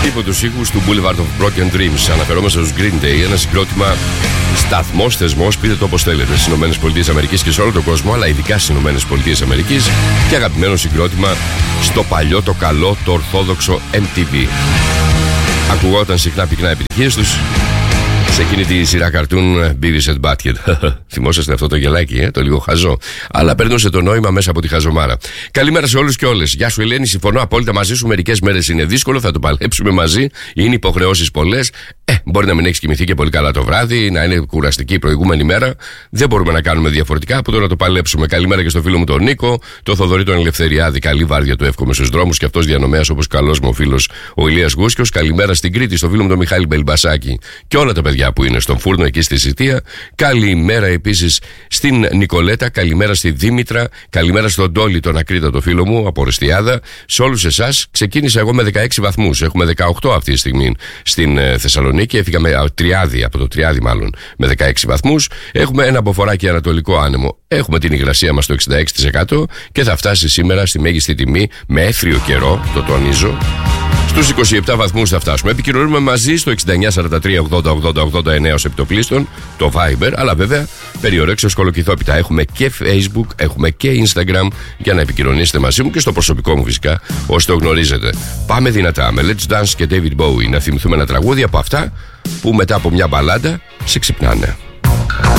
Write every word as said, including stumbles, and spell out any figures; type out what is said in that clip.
υπό τους ήχους του Boulevard of Broken Dreams. Αναφερόμαστε στους Green Day, ένα συγκρότημα, σταθμός, θεσμός, πείτε το όπως θέλετε, στις ΗΠΑ και σε όλο τον κόσμο, αλλά ειδικά στις ΗΠΑ και αγαπημένο συγκρότημα στο παλιό, το καλό, το ορθόδοξο εμ τι βι. Ακουγόταν συχνά πυκνά επιτυχίες τους σε εκείνη τη σειρά καρτούν Beavis and Butthead. Θυμόσαστε αυτό το γελάκι, ε? Το λίγο χαζό. Αλλά παίρνωσε το νόημα μέσα από τη χαζομάρα. Καλημέρα σε όλους και όλες. Γεια σου, Ελένη. Συμφωνώ απόλυτα μαζί σου. Μερικές μέρες είναι δύσκολο, θα το παλέψουμε μαζί. Είναι υποχρεώσεις πολλές. Ε, μπορεί να μην έχεις κοιμηθεί και πολύ καλά το βράδυ, να είναι κουραστική η προηγούμενη μέρα. Δεν μπορούμε να κάνουμε διαφορετικά από το να το παλέψουμε. Καλημέρα και στο φίλο μου τον Νίκο, το Θοδωρή τον Ελευθεριάδη. Καλή βάρδια του εύχομαι στους δρόμους και αυτός διανομέας όπως καλός μου ο φίλος ο Ηλίας Γούσκιος. Καλημέρα στην Κρήτη, στο φίλο μου τον Μιχάλη Μπελμπασάκη και όλα τα παιδιά που είναι στον φούρνο εκεί στη Σιτία. Καλημέρα επίσης στην Νικολέτα, καλημέρα στη Δήμητρα, καλημέρα στον Τόλι, τον ακρίτατο φίλο μου από Ρεστιάδα. Σε όλους εσάς, ξεκίνησα εγώ με δεκαέξι βαθμούς. Έχουμε δεκαοκτώ αυτή τη στιγμή στην ε, Θεσσαλονίκη. Έφυγα με Τριάδι, από το Τριάδι μάλλον, με δεκαέξι βαθμούς. Έχουμε ένα μποφοράκι ανατολικό άνεμο. Έχουμε την υγρασία μας στο εξήντα έξι τοις εκατό και θα φτάσει σήμερα στη μέγιστη τιμή με έθριο καιρό, το τονίζω. Στους είκοσι επτά βαθμούς θα φτάσουμε. Επικοινωνούμε μαζί στο εξήντα εννιά σαράντα τρία ογδόντα ογδόντα ογδόντα εννέα ως επιτοπλίστων, το Viber, αλλά βέβαια περιορέξεως κολοκυθόπιτα. Έχουμε και Facebook, έχουμε και Instagram για να επικοινωνήσετε μαζί μου και στο προσωπικό μου φυσικά, όσοι το γνωρίζετε. Πάμε δυνατά με Let's Dance και David Bowie να θυμηθούμε ένα τραγούδι από αυτά που μετά από μια μπαλάντα σε ξυπνάνε.